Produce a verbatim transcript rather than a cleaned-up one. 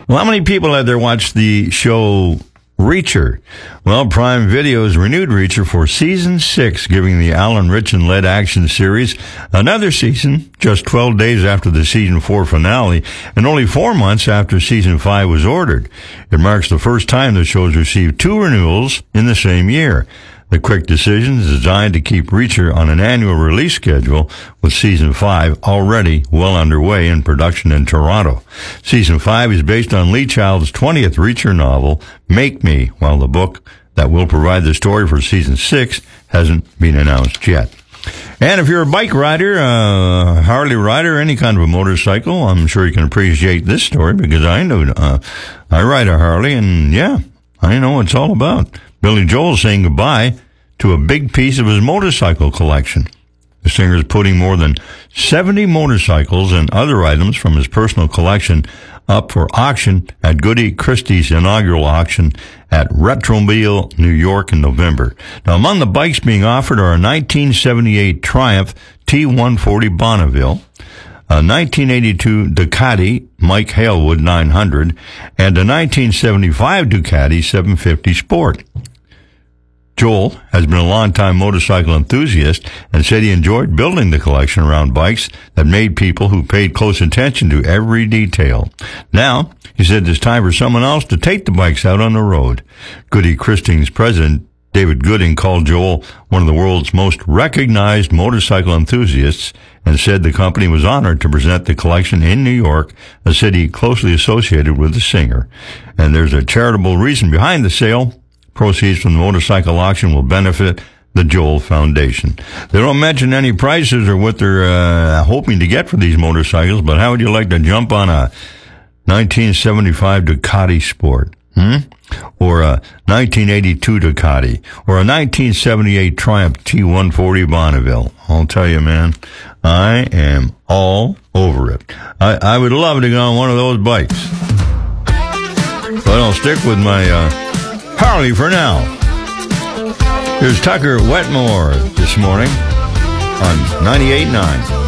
Well, how many people out there watched the show Reacher? Well, Prime Video has renewed Reacher for season six, giving the Alan Ritchson-led action series another season, just twelve days after the season four finale, and only four months after season five was ordered. It marks the first time the show's received two renewals in the same year. The quick decision is designed to keep Reacher on an annual release schedule, with season five already well underway in production in Toronto. Season five is based on Lee Child's twentieth Reacher novel, Make Me, while the book that will provide the story for season six hasn't been announced yet. And if you're a bike rider, a Harley rider, any kind of a motorcycle, I'm sure you can appreciate this story, because I know uh, I ride a Harley, and yeah, I know what it's all about. Billy Joel saying goodbye to a big piece of his motorcycle collection. The singer is putting more than seventy motorcycles and other items from his personal collection up for auction at Goody Christie's inaugural auction at Retromobile, New York in November. Now, among the bikes being offered are a nineteen seventy-eight Triumph T one forty Bonneville, a nineteen eighty-two Ducati Mike Halewood nine hundred, and a nineteen seventy-five Ducati seven fifty Sport. Joel has been a longtime motorcycle enthusiast and said he enjoyed building the collection around bikes that made people who paid close attention to every detail. Now, he said it's time for someone else to take the bikes out on the road. Goody Christie's president, David Gooding, called Joel one of the world's most recognized motorcycle enthusiasts and said the company was honored to present the collection in New York, a city closely associated with the singer. And there's a charitable reason behind the sale. Proceeds from the motorcycle auction will benefit the Joel Foundation. They don't mention any prices or what they're uh, hoping to get for these motorcycles, but how would you like to jump on a nineteen seventy-five Ducati Sport? Hmm? Or a nineteen eighty-two Ducati? Or a nineteen seventy-eight Triumph T one forty Bonneville? I'll tell you, man, I am all over it. I, I would love to go on one of those bikes. But I'll stick with my uh, Harley for now. Here's Tucker Wetmore this morning on ninety-eight point nine.